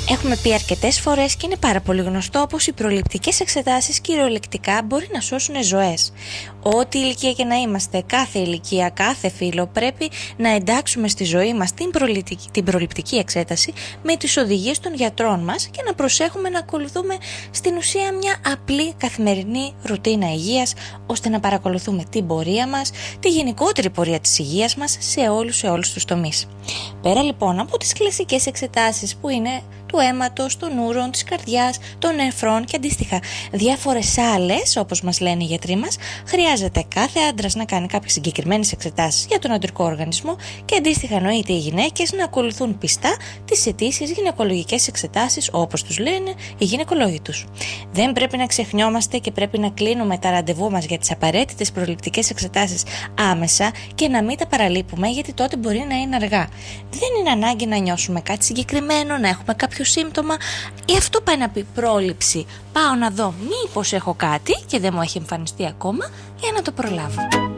Έχουμε πει αρκετές φορές και είναι πάρα πολύ γνωστό πως οι προληπτικές εξετάσεις κυριολεκτικά μπορεί να σώσουν ζωές. Ό,τι ηλικία και να είμαστε, κάθε ηλικία, κάθε φύλο, πρέπει να εντάξουμε στη ζωή μας την προληπτική εξέταση με τις οδηγίες των γιατρών μας και να προσέχουμε να ακολουθούμε στην ουσία μια απλή καθημερινή ρουτίνα υγείας, ώστε να παρακολουθούμε την πορεία μας, τη γενικότερη πορεία της υγείας μας σε όλους τους τομείς. Πέρα λοιπόν από τις κλασικές εξετάσεις που είναι του αίματος, των ούρων, της καρδιάς, των νεφρών και αντίστοιχα διάφορες άλλες, όπως μας λένε οι γιατροί μας, χρειάζεται κάθε άντρας να κάνει κάποιες συγκεκριμένες εξετάσεις για τον αντρικό οργανισμό και αντίστοιχα εννοείται οι γυναίκες να ακολουθούν πιστά τις ετήσιες γυναικολογικές εξετάσεις, όπως τους λένε οι γυναικολόγοι τους. Δεν πρέπει να ξεχνιόμαστε και πρέπει να κλείνουμε τα ραντεβού μας για τις απαραίτητες προληπτικές εξετάσεις άμεσα και να μην τα παραλείπουμε, γιατί τότε μπορεί να είναι αργά. Δεν είναι ανάγκη να νιώσουμε κάτι συγκεκριμένο, να έχουμε κάποιο σύμπτωμα ή αυτό πάει να πει πρόληψη. Πάω να δω μήπως έχω κάτι και δεν μου έχει εμφανιστεί ακόμα για να το προλάβω.